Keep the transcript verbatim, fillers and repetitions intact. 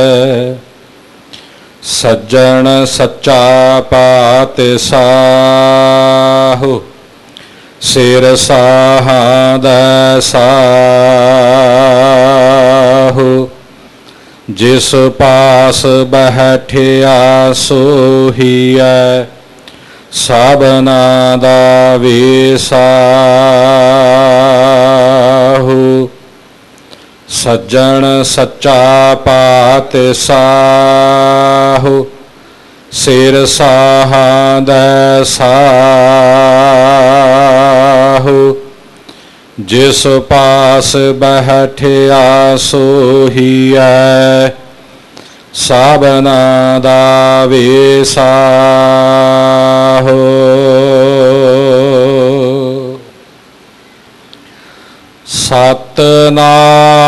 ਸੱਜਣ ਸੱਚਾ ਪਾਤਿਸਾਹੁ ਸਿਰ ਸਾਹਾਂ ਦਾ ਸਾਹੁ। ਜਿਸ ਪਾਸ ਬੈਠਿਆ ਸੋਹੀਐ ਸਭਨਾ ਦਾ ਵੇਸਾਹੁ। ਸੱਜਣ ਸੱਚਾ ਪਾਤਿਸਾਹੁ ਸਿਰ ਸਾਹਾਂ ਦਾ ਸਾਹੁ। ਜਿਸ ਪਾਸ ਬੈਠਿਆ ਸੋਹੀਐ ਸਭਨਾ ਦਾ ਵੇਸਾਹੁ। ਸਤਿਨਾਮ